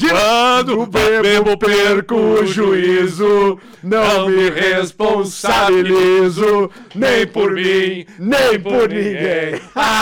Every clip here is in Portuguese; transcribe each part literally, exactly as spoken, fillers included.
Quando bebo, perco o juízo, não me responsabilizo, nem por mim, nem por ninguém.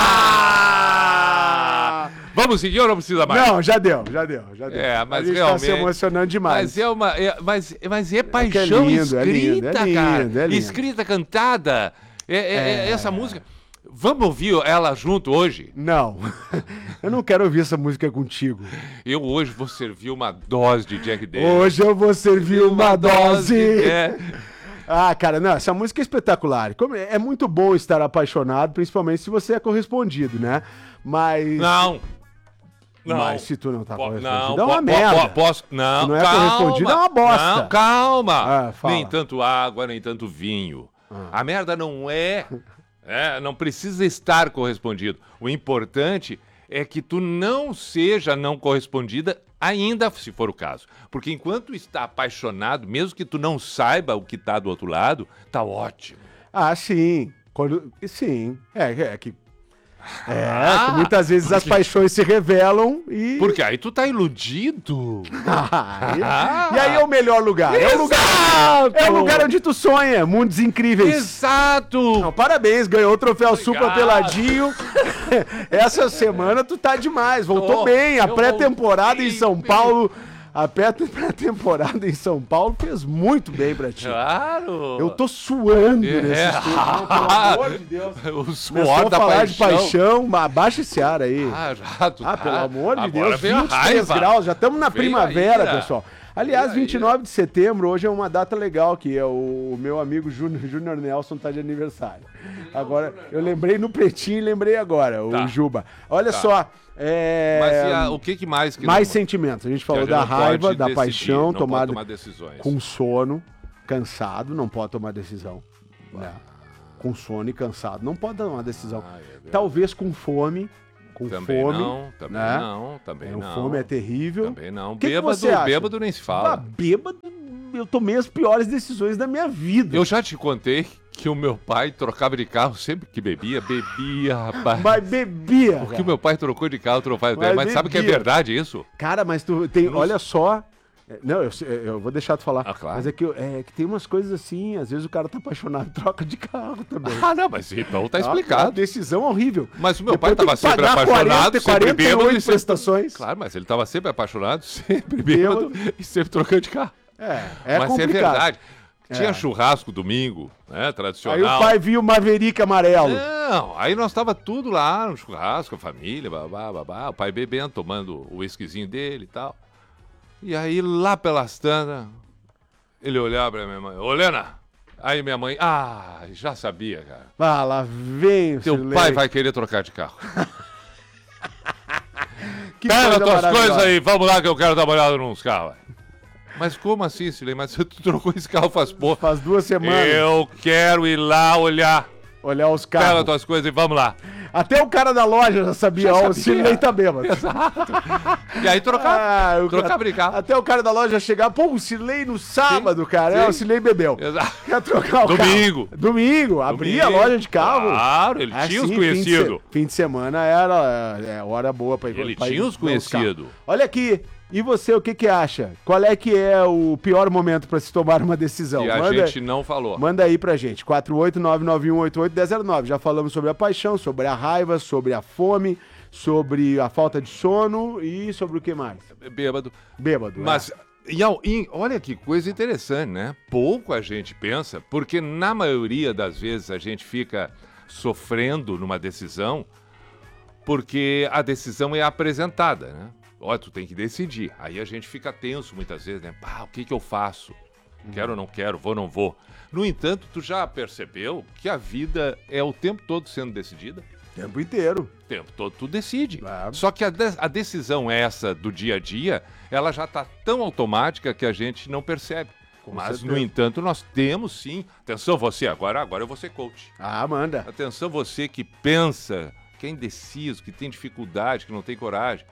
Ah! Vamos seguir ou não precisa mais? Não, já deu, já deu, já deu. É, mas a gente realmente... tá se emocionando demais. Mas é uma... É, mas, mas é paixão é lindo, escrita, é lindo, é lindo, cara. É lindo. Escrita, cantada. É, é, é... Essa música... Vamos ouvir ela junto hoje? Não. Eu não quero ouvir essa música contigo. Eu hoje vou servir uma dose de Jack Daniels. Hoje eu vou servir uma, uma dose. dose. É. Ah, cara, não, essa música é espetacular. Como é muito bom estar apaixonado, principalmente se você é correspondido, né? Mas... Não. Não. Mas se tu não tá po correspondido, não, é uma po merda. Po posso, não, se não é calma, correspondido, é uma bosta. Não, calma. Ah, fala. Nem tanto água, nem tanto vinho. Ah. A merda não é... É, não precisa estar correspondido. O importante é que tu não seja não correspondida ainda, se for o caso. Porque enquanto está apaixonado, mesmo que tu não saiba o que está do outro lado, tá ótimo. Ah, sim. Quando... Sim. É, é que... É, ah, que muitas vezes porque... as paixões se revelam e... Porque aí tu tá iludido. ah, e aí é o melhor lugar. É o lugar, é o lugar onde tu sonha. Mundos incríveis. Exato. Não, parabéns, ganhou o troféu Obrigado. Supra Peladinho. Essa semana tu tá demais. Voltou oh, bem. A pré-temporada em São Paulo... A pré-temporada em São Paulo fez muito bem pra ti. Claro! Eu tô suando é. nesse estúdio. Não, pelo amor de Deus. O suor da falar paixão. de paixão, abaixa esse ar aí. Ah, já, tu ah tá. pelo amor de Agora Deus, vinte e três graus, já estamos na veio primavera, pessoal. Aliás, vinte e nove de setembro, hoje é uma data legal, que é o meu amigo Júnior Nelson tá de aniversário. Agora, eu lembrei no pretinho e lembrei agora, o tá. Juba. Olha tá. só... É... Mas e a, o que, que mais? Que mais não... sentimentos. A gente falou a gente da raiva, da decidir, paixão, tomada com sono, cansado, não pode tomar decisão. Né? Com sono e cansado, não pode tomar decisão. Ah, é Talvez com fome, com também fome. Não, também né? não, também é, não. Fome é terrível. Também não. Que bêbado, que bêbado nem se fala. Ah, bêbado, eu tomei as piores decisões da minha vida. Eu já te contei que o meu pai trocava de carro sempre que bebia, bebia, rapaz. Mas bebia. Porque cara. O meu pai trocou de carro, trocou de Mas, mas sabe que é verdade isso? Cara, mas tu tem, olha só. Não, eu, eu vou deixar tu falar. Ah, claro. Mas é que, é que tem umas coisas assim, às vezes o cara tá apaixonado, troca de carro também. Ah, não, mas então tá explicado. É decisão horrível. Mas o meu Depois pai tava sempre apaixonado, quarenta, sempre bêbado. E prestações. Sempre... Claro, mas ele tava sempre apaixonado, sempre bêbado, bêbado. E sempre trocando de carro. É, é mas complicado. é verdade. Tinha é. churrasco domingo, né, tradicional. Aí o pai viu o Maverick amarelo. Não, aí nós tava tudo lá no churrasco, a família, babá, babá, o pai bebendo, tomando o whiskyzinho dele e tal. E aí lá pelas tandas, ele olhava pra minha mãe, ô Lena, aí minha mãe, ah, já sabia, cara. Ah, lá vem o Teu silêncio. pai vai querer trocar de carro. Pega as tuas coisas aí, vamos lá que eu quero dar uma olhada nos carros. Mas como assim, Silei? Mas tu trocou esse carro faz pouco. Faz duas semanas. Eu quero ir lá olhar. Olhar os carros. Pega as tuas coisas e vamos lá. Até o cara da loja já sabia, ó, o Silei tá bêbado. Exato. E aí trocar, ah, trocar brincar. Até o cara da loja chegar, pô, o Silei no sábado, sim, cara. Sim. É, o Silei bebeu. Exato. Quer trocar o Domingo. carro. Domingo. Abria a loja de carro. Claro, ele assim, tinha os conhecidos. Fim, fim de semana era é, hora boa pra ir. Ele pra tinha ir, os conhecidos. Olha aqui. E você, o que que acha? Qual é que é o pior momento para se tomar uma decisão? E a manda, gente não falou. Manda aí pra gente, quatro oito nove nove um oito oito um zero zero nove. Já falamos sobre a paixão, sobre a raiva, sobre a fome, sobre a falta de sono e sobre o que mais? Bêbado. Bêbado, Mas, é. e, e, olha que coisa interessante, né? Pouco a gente pensa, porque na maioria das vezes a gente fica sofrendo numa decisão porque a decisão é apresentada, né? Ó, tu tem que decidir. Aí a gente fica tenso muitas vezes, né? Pá, o que que eu faço? Quero ou não quero? Vou ou não vou? No entanto, tu já percebeu que a vida é o tempo todo sendo decidida? O tempo inteiro. O tempo todo tu decide. Claro. Só que a, de a decisão essa do dia a dia, ela já tá tão automática que a gente não percebe. Com Mas, certeza. No entanto, nós temos sim... Atenção você, agora, agora eu vou ser coach. Ah, manda. Atenção você que pensa, que é indeciso, que tem dificuldade, que não tem coragem.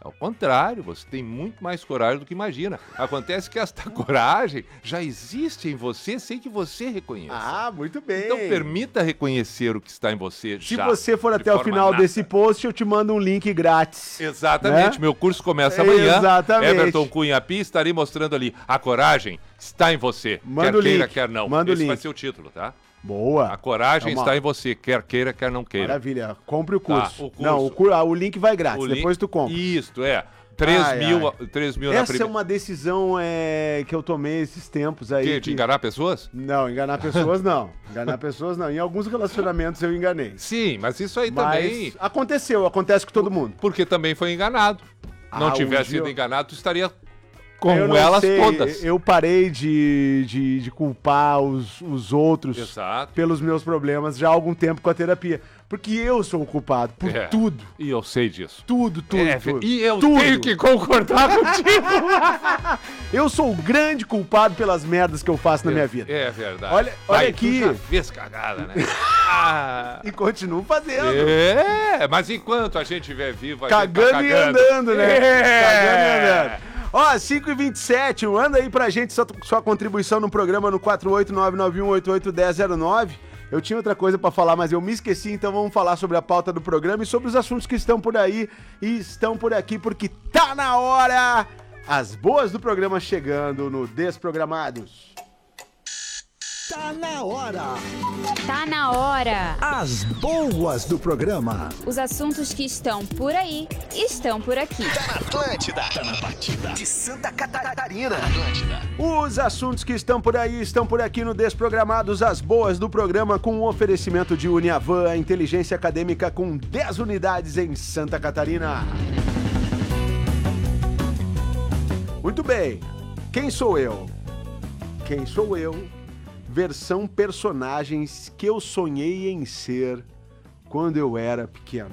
Ao contrário, você tem muito mais coragem do que imagina. Acontece que esta coragem já existe em você sem que você reconheça. Ah, muito bem. Então permita reconhecer o que está em você Se já. Se você for até o final nata. desse post, eu te mando um link grátis. Exatamente. Né? Meu curso começa amanhã. Exatamente. Everton Cunha Pi, estarei mostrando ali. A coragem está em você. Manda quer o queira, link. quer não. Manda Esse o link. vai ser o título, tá? Boa. A coragem é uma... está em você, quer queira, quer não queira. Maravilha. Compre o curso. Tá, o curso. Não, o, cur... ah, o link vai grátis, o depois link... tu compra. Isso, é. três mil, ai. três mil na Essa primeira. é uma decisão é, que eu tomei esses tempos aí. Que, que... de enganar pessoas? Não, enganar pessoas não. Enganar pessoas não. Em alguns relacionamentos eu enganei. Sim, mas isso aí mas também... aconteceu, acontece com todo mundo. Porque também foi enganado. Ah, não tivesse sido dia... enganado, tu estaria com eu elas sei, todas. Eu parei de, de, de culpar os, os outros Exato. pelos meus problemas já há algum tempo com a terapia. Porque eu sou o culpado por é. tudo. E eu sei disso. Tudo, tudo, é, tudo. E eu tudo. tenho que concordar contigo. Eu sou o grande culpado pelas merdas que eu faço na é, minha vida. É verdade. Olha, olha Vai, aqui. Tu já fez cagada, né? ah. E continuo fazendo. É, mas enquanto a gente estiver vivo, a cagando, gente tá cagando e andando, né? É. Cagando e andando. Ó, cinco e vinte e sete, manda aí pra gente sua, sua contribuição no programa no quatro oito nove nove um oito oito um zero zero nove. Eu tinha outra coisa pra falar, mas eu me esqueci, então vamos falar sobre a pauta do programa e sobre os assuntos que estão por aí e estão por aqui, porque tá na hora! As boas do programa chegando no Desprogramados. Tá na hora! Tá na hora! As boas do programa. Os assuntos que estão por aí, estão por aqui. Tá na Atlântida! Tá na batida de Santa Catarina! Atlântida! Os assuntos que estão por aí, estão por aqui no Desprogramados, as boas do programa, com o oferecimento de Uniavan, a inteligência acadêmica com dez unidades em Santa Catarina. Muito bem, quem sou eu? Quem sou eu? Versão personagens que eu sonhei em ser quando eu era pequeno.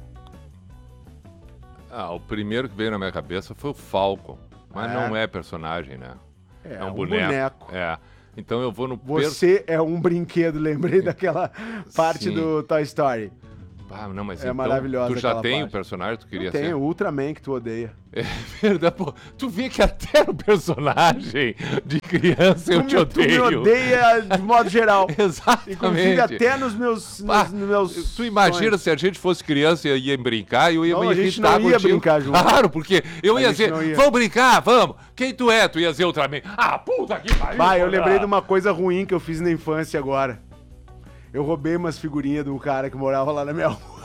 Ah, o primeiro que veio na minha cabeça foi o Falcon, mas É. não é personagem, né? É, um, um boneco. boneco. É. Então eu vou no... Você é um brinquedo, lembrei daquela parte Sim. do Toy Story. Ah, não, mas É então, maravilhosa tu já aquela tem parte. o personagem que tu queria Tem ser? o Ultraman que tu odeia. É verdade, pô. Tu vê que até o personagem de criança eu tu, te me, odeio. tu me odeia de modo geral. Exatamente. Inclusive até nos meus, nos, Ah, nos meus tu imagina sonhos. se a gente fosse criança e ia brincar e eu ia Não, me a gente irritar não ia contigo. brincar junto. Claro, porque eu A ia gente dizer, não ia. vamos brincar, vamos. Quem tu é? Tu ia dizer Ultraman. Ah, puta que pariu. Bah, eu cara. lembrei de uma coisa ruim que eu fiz na infância agora. Eu roubei umas figurinhas de um cara que morava lá na minha rua.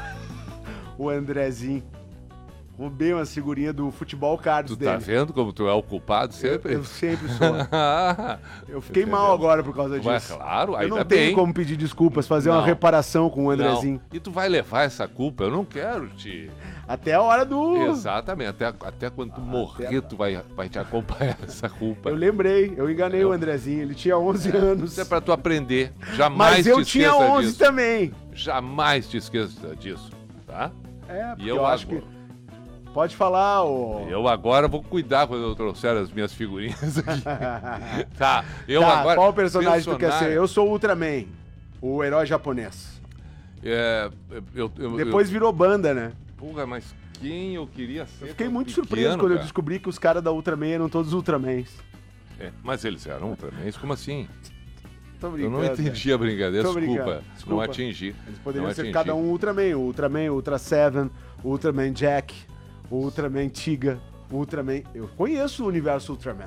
O Andrezinho. Roubei umas figurinhas do futebol cards Tu tá dele. vendo como tu é o culpado Eu, sempre? eu sempre sou. Eu fiquei Entendeu? mal agora por causa disso. Mas claro, eu ainda não tenho bem. como pedir desculpas, fazer uma Não. reparação com o Andrezinho. Não. E tu vai levar essa culpa? Eu não quero te... Até a hora do... Exatamente, até, até quando tu morrer, tu vai, vai te acompanhar essa culpa. Eu lembrei, eu enganei Eu- o Andrezinho, ele tinha onze anos. Isso é pra tu aprender. Jamais Mas eu te tinha esqueça onze disso. também. Jamais te esqueça disso, tá? É, E porque eu eu, acho que... agora- Pode falar, ô... Eu agora vou cuidar quando eu trouxer as minhas figurinhas aqui. Tá, eu tá, agora... qual personagem, tu quer personagem- ser? Eu sou o Ultraman, o herói japonês. É, eu, eu, Depois virou banda, né? eu, porra, mas quem eu queria ser? Eu fiquei quando muito pequeno, surpreso quando eu cara? descobri que os caras da Ultraman eram todos Ultramans. É, mas eles eram Ultramans? Como assim? Tô Eu brincando. não entendi a brincadeira, Tô desculpa. brincando, desculpa. Não atingi. Eles poderiam não ser atingi. cada um Ultraman. O Ultraman, o Ultra Seven, o Ultraman Jack, o Ultraman Tiga, o Ultraman... Eu conheço o universo Ultraman.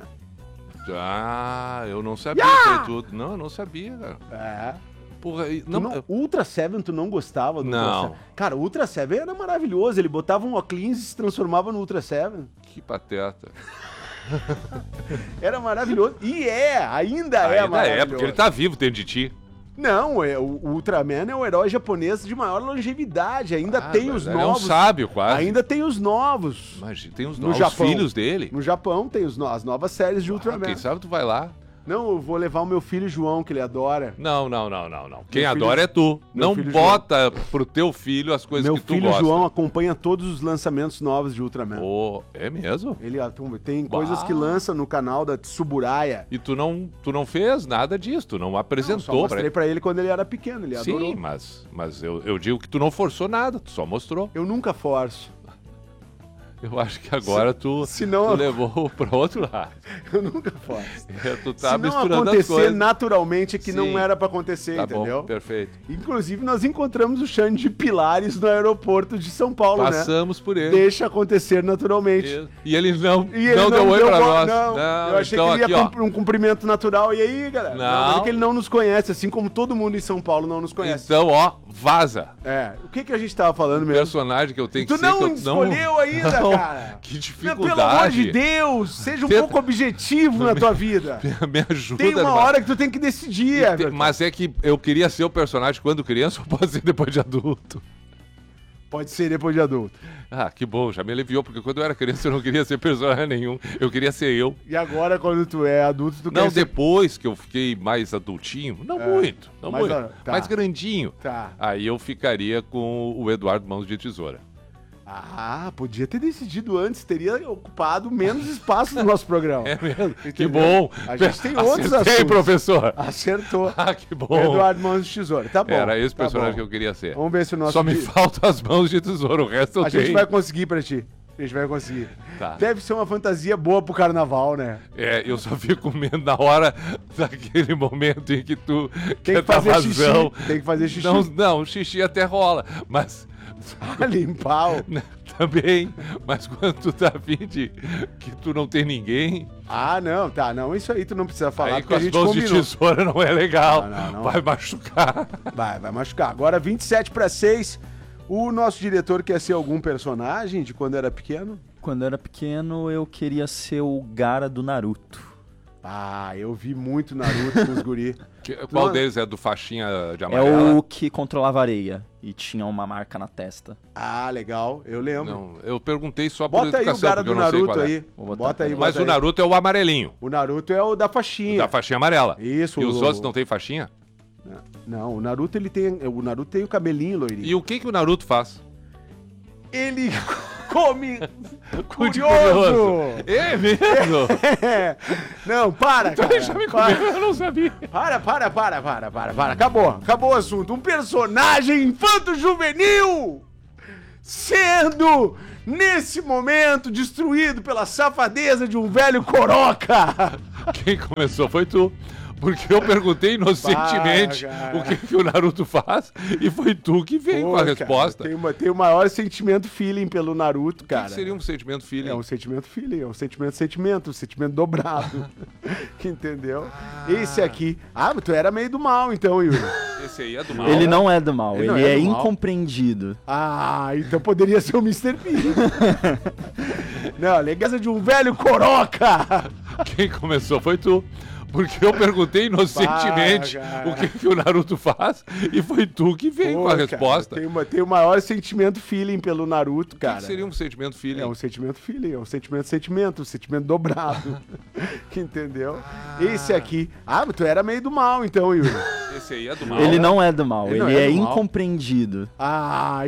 Ah, eu não sabia Yeah! isso aí tudo. Não, eu não sabia, cara. É. Porra, e- Tu não, não, eu- Ultra Seven, tu não gostava do Não. Ultra Seven? Cara, o Ultra Seven era maravilhoso. Ele botava um óculos e se transformava no Ultra Seven. que pateta. Era maravilhoso. E é, ainda, é Ainda maravilhoso. é, porque ele tá vivo dentro de ti. Não, é, o, o Ultraman é o herói japonês de maior longevidade. Ainda Ah, tem mas os ele novos. É um sábio, quase. Ainda tem os novos. Imagina, tem os No novos Japão. filhos dele. No Japão tem os no- as novas séries de Ah, Ultraman. quem sabe tu vai lá. Não, eu vou levar o meu filho João, que ele adora. Não, não, não, não, não. Quem Meu filho- adora é tu. meu Não filho bota pro teu filho as coisas meu que tu filho gosta. João acompanha todos os lançamentos novos de Ultraman. Pô, é mesmo? Ele ah, tem coisas Bah. que lança no canal da Tsuburaya. E tu não, tu não fez nada disso, tu não Não, só apresentou pra mostrei ele. pra ele quando ele era pequeno, ele Sim, adorou. mas, mas eu, eu digo que tu não forçou nada, tu só mostrou. Eu nunca forço. Eu acho que agora tu, se não, tu levou para outro lado. Eu nunca faço. É, tu tá se não misturando acontecer as coisas. naturalmente é que Sim. não era pra acontecer, Tá entendeu? bom, perfeito. Inclusive, nós encontramos o Xande de Pilares no aeroporto de São Paulo, Passamos né? por ele. Deixa acontecer naturalmente. Isso. E ele não, E ele não, deu oi deu pra bo- nós. Não, Não, eu achei então que ele aqui, ia ó. cumprir um cumprimento natural. E aí, galera? Não. mas é que ele não nos conhece, assim como todo mundo em São Paulo não nos conhece. Então, ó, vaza. É. O que, que a gente tava falando O mesmo? personagem que eu tenho que Tu ser. não que eu escolheu ainda, Não, cara. Que Meu, dificuldade. pelo amor de Deus, seja um Tenta- pouco objetivo na tua vida. Me ajuda. Tem uma irmão. hora que tu tem que decidir, Te- Everton. Mas é que eu queria ser o personagem quando criança ou pode ser depois de adulto? Pode ser depois de adulto. Ah, que bom, já me aliviou, porque quando eu era criança eu não queria ser personagem nenhum. Eu queria ser eu. E agora, quando tu é adulto, tu Não, quer ser... depois que eu fiquei mais adultinho, não É, muito, não mas, muito, ó, tá. mais grandinho. Tá. Aí eu ficaria com o Eduardo Mãos de Tesoura. Ah, podia ter decidido antes, teria ocupado menos espaço no nosso programa. É mesmo? Que Entendeu? bom. A gente tem outros Acertei, assuntos. professor. Acertou. Ah, que bom. Eduardo Mãos de Tesoura. Tá bom. Era esse tá personagem bom. que eu queria ser. Vamos ver se o nosso... Só me di- faltam as mãos de tesoura, o resto eu A tenho. gente vai conseguir pra ti. A gente vai conseguir. Tá. Deve ser uma fantasia boa pro carnaval, né? É, eu só fico com medo na hora daquele momento em que tu Tem quer que fazer dar xixi. vazão. Tem que fazer xixi. Não, não, xixi até rola, mas Limpar o... também, mas quando tu tá afim de que tu não tem ninguém, Ah, não, tá. Não, isso aí tu não precisa falar, aí porque com a as gente mãos de combinou. tesoura não é legal, Não, não, não. vai machucar. Vai, vai machucar. Agora, vinte e sete para seis. O nosso diretor quer ser algum personagem de quando era pequeno? Quando eu era pequeno, eu queria ser o Gaara do Naruto. Ah, eu vi muito Naruto com os guri. Que- Qual Não. deles é do faixinha de É amarela? o que controlava a areia e tinha uma marca na testa. Ah, legal, eu lembro. Não, eu perguntei só por Bota aí o educação, cara porque do eu não sei Naruto qual é. aí. Vou botar Bota aí, aqui. Mas bota o aí. Naruto é o amarelinho, O Naruto é o da faixinha. da faixinha amarela. Isso, E os o- outros não tem faixinha? Não, o Naruto ele tem, o Naruto tem o cabelinho loirinho. E o que que o Naruto faz? Ele come Curioso. curioso. É mesmo? É. Não, para, cara. Já me para. comeu, eu não sabia. Para, para, para, para, para, para. Acabou, acabou o assunto. Um personagem infanto-juvenil sendo, nesse momento, destruído pela safadeza de um velho coroca. Quem começou foi tu. Porque eu perguntei inocentemente Para, cara. o que, que o Naruto faz e foi tu que veio Pô, com a cara, resposta. Tem, uma, tem o maior sentimento feeling pelo Naruto, O que, cara. que seria um sentimento filho? É um sentimento feeling, é um sentimento sentimento, um sentimento dobrado. Entendeu? Esse aqui. Ah, mas tu era meio do mal, então, Yuri. Esse aí é do mal. Ele não é do mal, Ele ele, não é é, do mal. incompreendido. Ah, então poderia ser o mister P. Não, a legeza de um velho coroca. Quem começou foi tu. Porque eu perguntei inocentemente Para, cara. o que, que o Naruto faz e foi tu que veio Pô, com a cara, resposta. tem, uma, tem o maior sentimento feeling pelo Naruto, O que, cara. que seria um sentimento filho? É um sentimento feeling, é um sentimento sentimento, um sentimento dobrado. Entendeu? Esse aqui. Ah, mas tu era meio do mal, então, Yuri. Esse aí é do mal. Ele não é do mal, Ele ele, não é é do mal. incompreendido. Ah,